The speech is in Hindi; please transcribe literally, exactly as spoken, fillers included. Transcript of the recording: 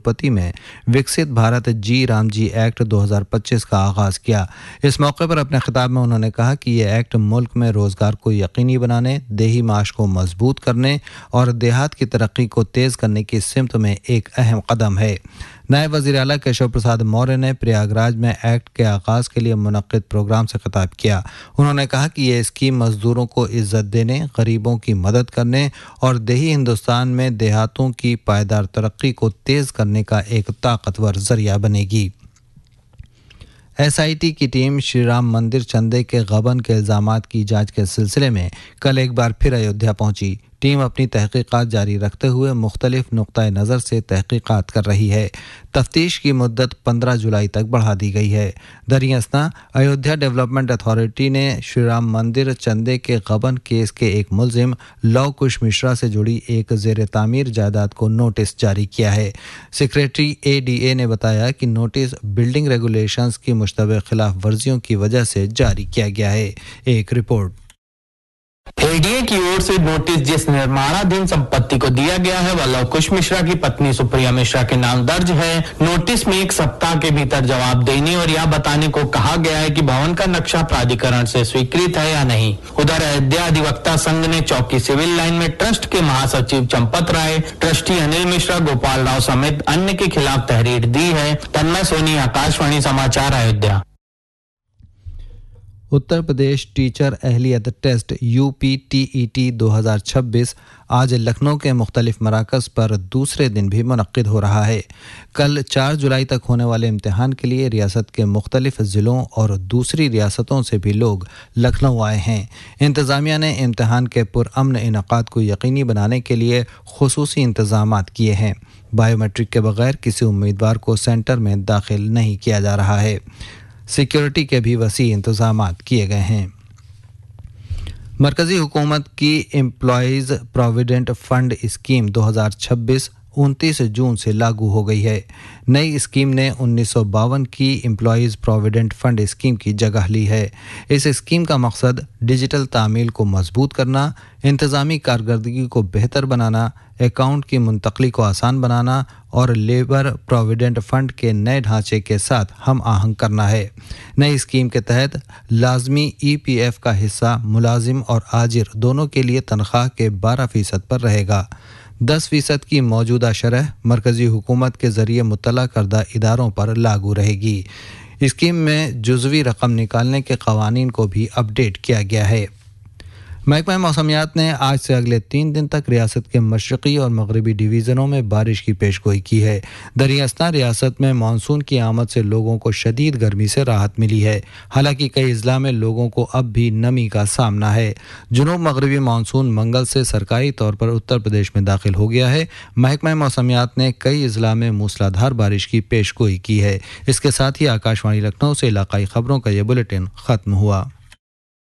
तिरुपति में विकसित भारत जी राम जी एक्ट दो हज़ार पच्चीस का आगाज किया। इस मौके पर अपने खिताब में उन्होंने कहा कि ये एक्ट मुल्क में रोजगार को यकीनी बनाने, देही माश को मजबूत करने और देहात की तरक्की को तेज करने की सिमत में एक अहम कदम है। नायब वज़ीर आला केशव प्रसाद मौर्य ने प्रयागराज में एक्ट के आगाज के लिए मुनक्किद प्रोग्राम से खिताब किया। उन्होंने कहा कि यह स्कीम मजदूरों को इज्जत देने, गरीबों की मदद करने और देही हिंदुस्तान में देहातों की पायदार तरक्की को तेज करने का एक ताकतवर जरिया बनेगी। एस आई टी की टीम श्री राम मंदिर चंदे के गबन के इल्जामात की जांच के सिलसिले में कल एक बार फिर अयोध्या पहुंची। टीम अपनी तहकीकात जारी रखते हुए मुख्तलिफ नुक्ता नज़र से तहकीकात कर रही है। तफ्तीश की मुद्दत पंद्रह जुलाई तक बढ़ा दी गई है। दरियासना अयोध्या डेवलपमेंट अथॉरिटी ने श्री राम मंदिर चंदे के गबन केस के एक मुलजिम लव कुश मिश्रा से जुड़ी एक जेर तामीर जायदाद को नोटिस जारी किया है। सेक्रेटरी ए डी ए ने बताया कि नोटिस बिल्डिंग रेगुलेशंस की मुश्तबह खिलाफ वर्जियों की वजह से जारी किया गया है। एक रिपोर्ट। एडीए की ओर से नोटिस जिस निर्माणाधीन संपत्ति को दिया गया है वह लव कुश मिश्रा की पत्नी सुप्रिया मिश्रा के नाम दर्ज है। नोटिस में एक सप्ताह के भीतर जवाब देने और यह बताने को कहा गया है कि भवन का नक्शा प्राधिकरण से स्वीकृत है या नहीं। उधर अयोध्या अधिवक्ता संघ ने चौकी सिविल लाइन में ट्रस्ट के महासचिव चंपत राय, ट्रस्टी अनिल मिश्रा, गोपाल राव समेत अन्य के खिलाफ तहरीर दी है। तन्मय सोनी, आकाशवाणी समाचार, Ayodhya. Uttar Pradesh teacher अहलियत test U P T E T दो हज़ार छब्बीस आज लखनऊ के मुख्तलिफ मराकज़ पर दूसरे दिन भी मुनक्किद हो रहा है। कल चार जुलाई तक होने वाले इम्तिहान के लिए रियासत के मुख्तलिफ ज़िलों और दूसरी रियासतों से भी लोग लखनऊ आए हैं। इंतज़ामिया ने इम्तिहान के पुरअमन इनकाद को यकीनी बनाने के लिए खुसूसी इंतज़ामात किए हैं। बायोमेट्रिक के बगैर किसी उम्मीदवार को सेंटर में दाखिल नहीं किया जा रहा है। सिक्योरिटी के भी वसी इंतजामात किए गए हैं। मरकज़ी हुकूमत की एम्प्लॉयज़ प्रोविडेंट फंड स्कीम दो हज़ार छब्बीस उनतीस जून से लागू हो गई है। नई स्कीम ने उन्नीस सौ बावन की एम्प्लॉयज़ प्रोविडेंट फंड स्कीम की जगह ली है। इस स्कीम का मकसद डिजिटल तामील को मजबूत करना, इंतज़ामी कारकर्दगी को बेहतर बनाना, अकाउंट की मुंतकली को आसान बनाना और लेबर प्रोविडेंट फंड के नए ढांचे के साथ हम आहंग करना है। नई स्कीम के तहत लाजमी ई पी एफ का हिस्सा मुलाजिम और आजिर दोनों के लिए तनख्वाह के बारह फीसद पर रहेगा। दस फीसद की मौजूदा शरह मरकज़ी हुकूमत के ज़रिए मुतल्ला करदा इदारों पर लागू रहेगी। स्कीम में जुज़वी रकम निकालने के क़वानीन को भी अपडेट किया गया है। महकमा मौसमियात ने आज से अगले तीन दिन तक रियासत के मशरक़ी और मगरबी डिवीज़नों में बारिश की पेशगोई की है। दरियास्ता रियासत में मानसून की आमद से लोगों को शदीद गर्मी से राहत मिली है। हालांकि कई अज़ला में लोगों को अब भी नमी का सामना है। जुनूब मगरबी मानसून मंगल से सरकारी तौर पर उत्तर प्रदेश में दाखिल हो गया है। महकमा मौसमियात ने कई अज़ला में मूसलाधार बारिश की पेशगोई की है। इसके साथ ही आकाशवाणी लखनऊ से इलाकाई खबरों का यह बुलेटिन ख़त्म हुआ।